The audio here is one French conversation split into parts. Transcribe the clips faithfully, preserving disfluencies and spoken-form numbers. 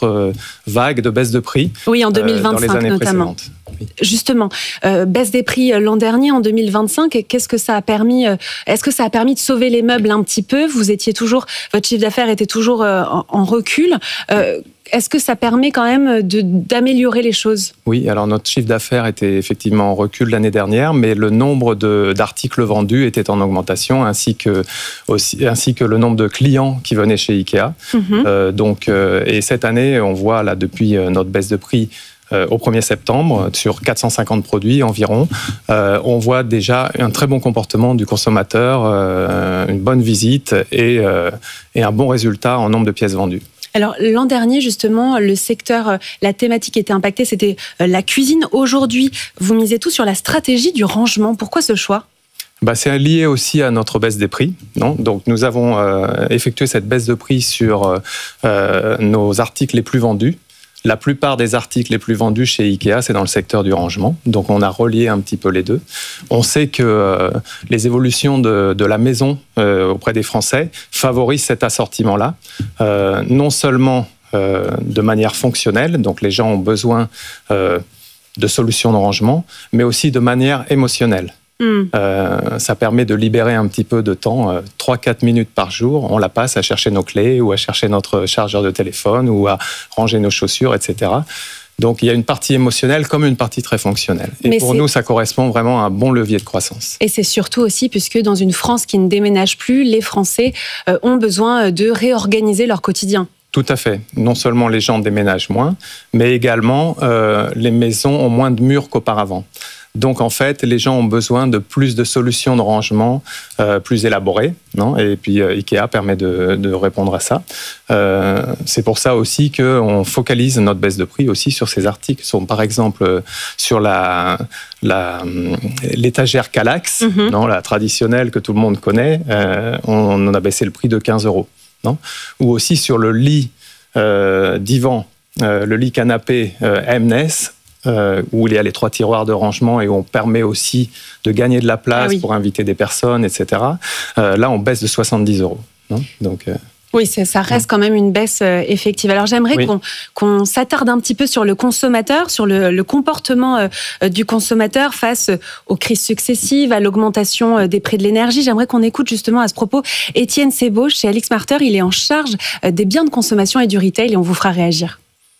autre vague de baisse de prix. Oui, en deux mille vingt-cinq euh, dans les années notamment. précédentes. Oui. Justement, euh, baisse des prix l'an dernier, en deux mille vingt-cinq, qu'est-ce que ça a permis euh, Est-ce que ça a permis de sauver les meubles un petit peu ? Vous étiez toujours, votre chiffre d'affaires était toujours euh, en, en recul. Euh, Est-ce que ça permet quand même de, d'améliorer les choses ? Oui, alors notre chiffre d'affaires était effectivement en recul l'année dernière, mais le nombre de, d'articles vendus était en augmentation, ainsi que, aussi, ainsi que le nombre de clients qui venaient chez Ikea. Mm-hmm. Euh, donc, euh, et cette année, on voit là depuis notre baisse de prix euh, au premier septembre, sur quatre cent cinquante produits environ, euh, on voit déjà un très bon comportement du consommateur, euh, une bonne visite et, euh, et un bon résultat en nombre de pièces vendues. Alors, l'an dernier, justement, le secteur, la thématique était impactée, c'était la cuisine. Aujourd'hui, vous misez tout sur la stratégie du rangement. Pourquoi ce choix ? Bah, c'est lié aussi à notre baisse des prix. Non ? Donc, nous avons euh, effectué cette baisse de prix sur euh, nos articles les plus vendus. La plupart des articles les plus vendus chez Ikea, c'est dans le secteur du rangement. Donc, on a relié un petit peu les deux. On sait que euh, les évolutions de, de la maison euh, auprès des Français favorisent cet assortiment-là. Euh, non seulement euh, de manière fonctionnelle, donc les gens ont besoin euh, de solutions de rangement, mais aussi de manière émotionnelle. Mmh. Euh, ça permet de libérer un petit peu de temps, euh, trois à quatre minutes par jour, on la passe à chercher nos clés ou à chercher notre chargeur de téléphone ou à ranger nos chaussures, et cetera. Donc il y a une partie émotionnelle comme une partie très fonctionnelle. Et Mais pour c'est... nous, ça correspond vraiment à un bon levier de croissance. Et c'est surtout aussi puisque dans une France qui ne déménage plus, les Français euh, ont besoin de réorganiser leur quotidien. Tout à fait. Non seulement les gens déménagent moins, mais également euh, les maisons ont moins de murs qu'auparavant. Donc, en fait, les gens ont besoin de plus de solutions de rangement euh, plus élaborées, non ? Et puis, euh, Ikea permet de, de répondre à ça. Euh, c'est pour ça aussi qu'on focalise notre baisse de prix aussi sur ces articles. Sont, par exemple, sur la, la, l'étagère Kallax, mm-hmm. non, la traditionnelle que tout le monde connaît, euh, on, on en a baissé le prix de quinze euros. Non ? Ou aussi sur le lit euh, divan, euh, le lit canapé euh, M N E S, Euh, où il y a les trois tiroirs de rangement et où on permet aussi de gagner de la place ah oui. pour inviter des personnes, et cetera. Euh, là, on baisse de soixante-dix euros. Non ? Donc, euh... Oui, ça reste quand même une baisse effective. Alors j'aimerais oui. qu'on, qu'on s'attarde un petit peu sur le consommateur, sur le, le comportement euh, du consommateur face aux crises successives, à l'augmentation des prix de l'énergie. J'aimerais qu'on écoute justement à ce propos Étienne Sebauche chez AlixMarter. Il est en charge des biens de consommation et du retail et on vous fera réagir.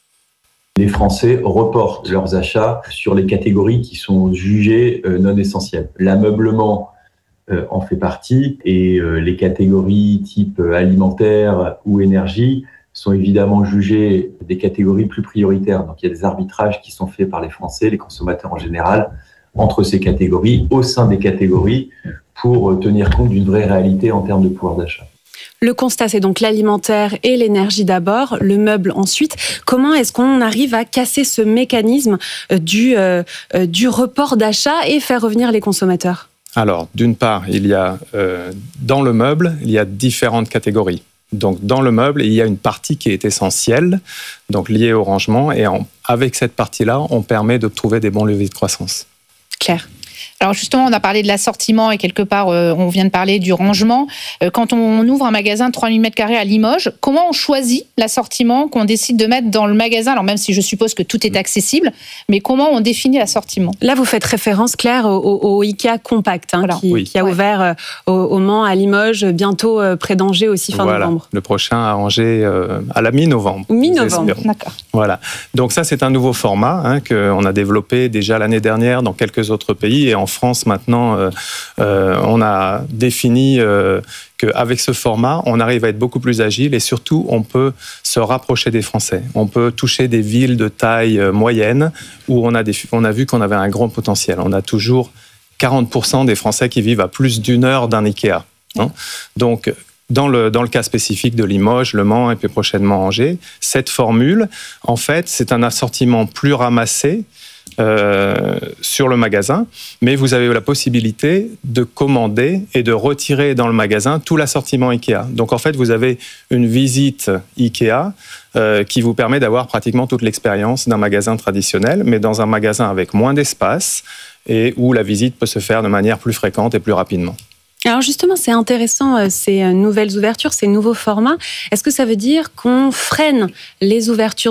Les Français reportent leurs achats sur les catégories qui sont jugées non essentielles. L'ameublement euh, en fait partie et euh, les catégories type alimentaire ou énergie sont évidemment jugées des catégories plus prioritaires. Donc il y a des arbitrages qui sont faits par les Français, les consommateurs en général, entre ces catégories, au sein des catégories, pour tenir compte d'une vraie réalité en termes de pouvoir d'achat. Le constat, c'est donc l'alimentaire et l'énergie d'abord, le meuble ensuite. Comment est-ce qu'on arrive à casser ce mécanisme du, euh, du report d'achat et faire revenir les consommateurs ? Alors, d'une part, il y a euh, dans le meuble, il y a différentes catégories. Donc, dans le meuble, il y a une partie qui est essentielle, donc liée au rangement. Et en, avec cette partie-là, on permet de trouver des bons leviers de croissance. Claire ? Alors justement, on a parlé de l'assortiment et quelque part, euh, on vient de parler du rangement. Euh, quand on ouvre un magasin de trois mille mètres carrés à Limoges, comment on choisit l'assortiment qu'on décide de mettre dans le magasin ? Alors même si je suppose que tout est accessible, mais comment on définit l'assortiment ? Là, vous faites référence, Claire, au, au Ikea Compact, hein, voilà. qui, oui. qui a ouais. ouvert euh, au, au Mans, à Limoges, bientôt euh, près d'Angers aussi fin voilà. novembre. Le prochain à Angers euh, à la mi-novembre. Mi-novembre, d'accord. Voilà. Donc ça, c'est un nouveau format hein, qu'on a développé déjà l'année dernière dans quelques autres pays et en France maintenant. Euh, euh, on a défini euh, qu'avec ce format, on arrive à être beaucoup plus agile et surtout, on peut se rapprocher des Français. On peut toucher des villes de taille moyenne où on a, des, on a vu qu'on avait un grand potentiel. On a toujours quarante pour cent des Français qui vivent à plus d'une heure d'un Ikea. Hein. Donc, dans le, dans le cas spécifique de Limoges, Le Mans et puis prochainement Angers, cette formule, en fait, c'est un assortiment plus ramassé Euh, sur le magasin, mais vous avez la possibilité de commander et de retirer dans le magasin tout l'assortiment Ikea. Donc en fait, vous avez une visite Ikea euh, qui vous permet d'avoir pratiquement toute l'expérience d'un magasin traditionnel, mais dans un magasin avec moins d'espace et où la visite peut se faire de manière plus fréquente et plus rapidement. Alors justement, c'est intéressant ces nouvelles ouvertures, ces nouveaux formats. Est-ce que ça veut dire qu'on freine les ouvertures